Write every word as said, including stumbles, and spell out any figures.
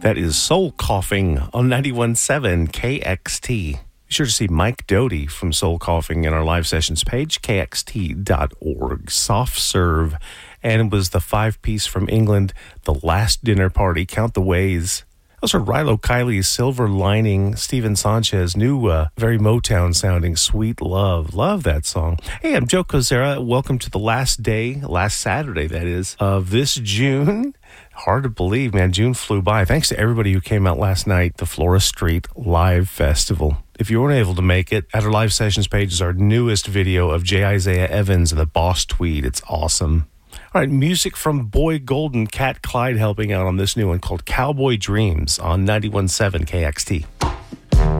That is Soul Coughing on ninety-one point seven K X T. Be sure to see Mike Doty from Soul Coughing in our live sessions page, K X T dot org. Soft Serve. And it was the five-piece from England, The Last Dinner Party, Count the Ways. Also, Rilo Kiley's Silver Lining, Steven Sanchez, new, uh, very Motown-sounding Sweet Love. Love that song. Hey, I'm Joe Kozera. Welcome to the last day, last Saturday, that is, of this June. Hard to believe, man. June flew by. Thanks to everybody who came out last night, the Flora Street Live Festival. If you weren't able to make it, at our live sessions page is our newest video of J. Isaiah Evans and the Boss Tweed. It's awesome. All right, music from Boy Golden, Cat Clyde helping out on this new one called Cowboy Dreams on ninety-one point seven K X T.